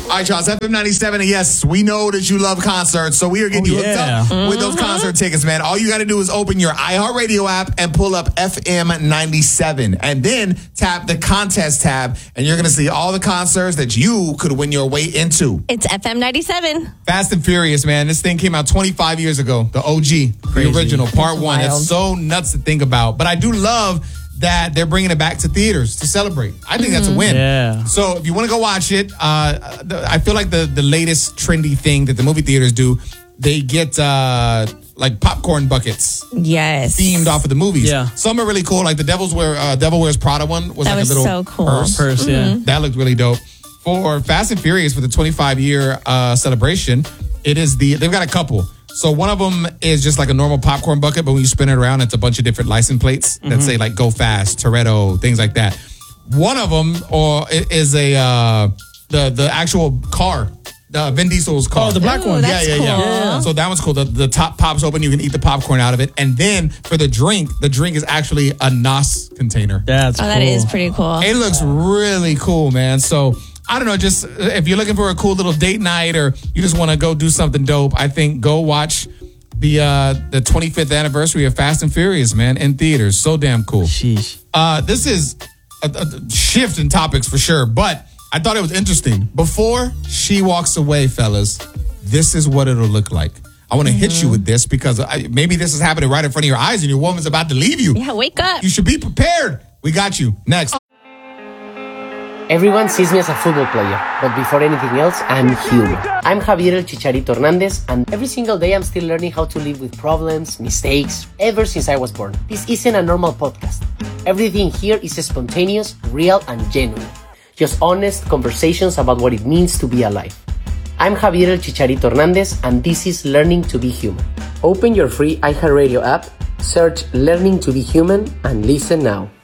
All right, y'all, it's FM 97, and yes, we know that you love concerts, so we are getting you hooked up with those concert tickets, man. All you got to do is open your iHeartRadio app and pull up FM 97, and then tap the contest tab, and you're going to see all the concerts that you could win your way into. It's FM 97. Fast and Furious, man. This thing came out 25 years ago, the OG, the original, part one. It's so nuts to think about, but I do love that they're bringing it back to theaters to celebrate. I think that's a win. Yeah. So if you want to go watch it, I feel like the latest trendy thing that the movie theaters do, they get like popcorn buckets. Yes. Themed off of the movies. Yeah. Some are really cool. Like the Devil Wears Prada one was That like was a little so cool. purse. Yeah. That looked really dope. For Fast and Furious, for the 25-year celebration, they've got a couple. So one of them is just like a normal popcorn bucket, but when you spin it around, it's a bunch of different license plates that say like Go Fast, Toretto, things like that. One of them is the actual car, the Vin Diesel's car. Oh, the black one. That's Yeah. So that one's cool. The top pops open, you can eat the popcorn out of it. And then for the drink is actually a NOS container. That's cool. That is pretty cool. It looks really cool, man. So I don't know, just if you're looking for a cool little date night or you just want to go do something dope, I think go watch the 25th anniversary of Fast and Furious, man, in theaters. So damn cool. Sheesh. This is a shift in topics for sure, but I thought it was interesting. Before she walks away, fellas, this is what it'll look like. I want to hit you with this because maybe this is happening right in front of your eyes and your woman's about to leave you. Yeah, wake up. You should be prepared. We got you. Next. Everyone sees me as a football player, but before anything else, I'm human. I'm Javier El Chicharito Hernandez, and every single day I'm still learning how to live with problems, mistakes, ever since I was born. This isn't a normal podcast. Everything here is spontaneous, real, and genuine. Just honest conversations about what it means to be alive. I'm Javier El Chicharito Hernandez, and this is Learning to be Human. Open your free iHeartRadio app, search Learning to be Human, and listen now.